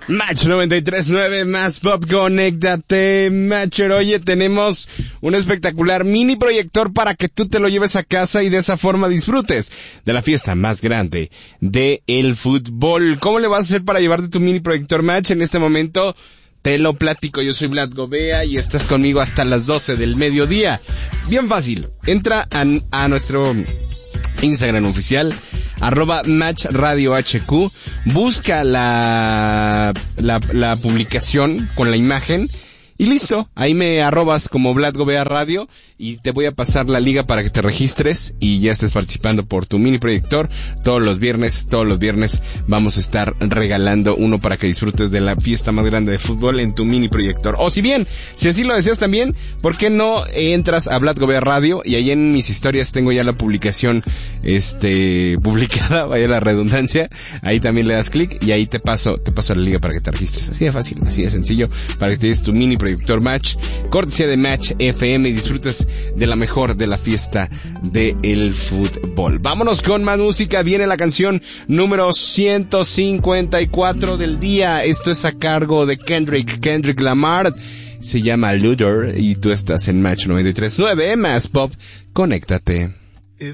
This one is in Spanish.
Match 93.9, más pop, conéctate, Matcher. Oye, tenemos un espectacular mini proyector para que tú te lo lleves a casa y de esa forma disfrutes de la fiesta más grande de el fútbol. ¿Cómo le vas a hacer para llevarte tu mini proyector, Match? En este momento te lo platico. Yo soy Vlad Gobea y estás conmigo hasta las 12 del mediodía. Bien fácil. Entra a nuestro Instagram oficial, @MatchRadioHQ, busca la publicación con la imagen y listo, ahí me arrobas como Vlad Gobea Radio y te voy a pasar la liga para que te registres y ya estés participando por tu mini proyector. Todos los viernes vamos a estar regalando uno para que disfrutes de la fiesta más grande de fútbol en tu mini proyector. O si así lo deseas también, ¿por qué no entras a Vlad Gobea Radio? Y ahí en mis historias tengo ya la publicación publicada, vaya la redundancia. Ahí también le das clic y ahí te paso la liga para que te registres. Así de fácil, así de sencillo, para que te des tu mini proyector Match, cortesía de Match FM, y disfrutes de la mejor de la fiesta del fútbol. Vámonos con más música. Viene la canción número 154 del día. Esto es a cargo de Kendrick Lamar. Se llama Luther y tú estás en Match 93.9, más pop. Conéctate.